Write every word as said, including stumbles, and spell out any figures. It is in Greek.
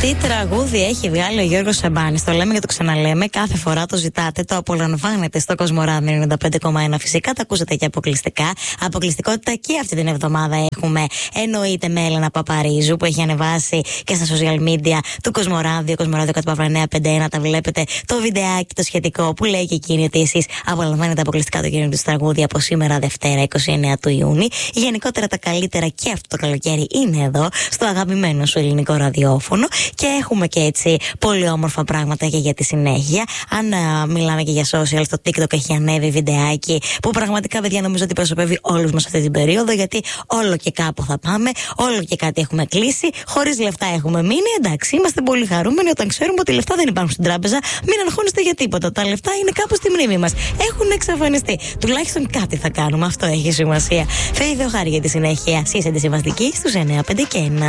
Τι τραγούδι έχει βγάλει ο Γιώργος Σαμπάνης. Το λέμε και το ξαναλέμε. Κάθε φορά το ζητάτε, το απολαμβάνετε στο Κοσμοράδιο ενενήντα πέντε κόμμα ένα. Φυσικά τα ακούσατε και αποκλειστικά. Αποκλειστικότητα και αυτή την εβδομάδα έχουμε. Εννοείται με Έλενα Παπαρίζου που έχει ανεβάσει και στα social media του Κοσμοράδιο. Κοσμοράδιο κάτω παύλα εννιακόσια πενήντα ένα. Τα βλέπετε το βιντεάκι το σχετικό που λέει και εκείνη ότι εσείς απολαμβάνετε αποκλειστικά το καινούργιο του τραγούδι από σήμερα Δευτέρα είκοσι εννέα του Ιούνιου. Γενικότερα τα καλύτερα και αυτό το καλοκαίρι είναι εδώ στο αγαπημένο σου ελληνικό ραδιόφωνο. Και έχουμε και έτσι πολύ όμορφα πράγματα και για τη συνέχεια. Αν α, μιλάμε και για social, στο TikTok έχει ανέβει βιντεάκι που πραγματικά, παιδιά, νομίζω ότι προσωπεύει όλους μας αυτή την περίοδο. Γιατί όλο και κάπου θα πάμε, όλο και κάτι έχουμε κλείσει, χωρίς λεφτά έχουμε μείνει. Εντάξει, είμαστε πολύ χαρούμενοι όταν ξέρουμε ότι λεφτά δεν υπάρχουν στην τράπεζα. Μην αγχώνεστε για τίποτα. Τα λεφτά είναι κάπου στη μνήμη μας. Έχουν εξαφανιστεί. Τουλάχιστον κάτι θα κάνουμε. Αυτό έχει σημασία. Φεύγει ο Χάρη για τη συνέχεια. Σύσσεντε συμβαστική στους εννιακόσια πέντε και ένα.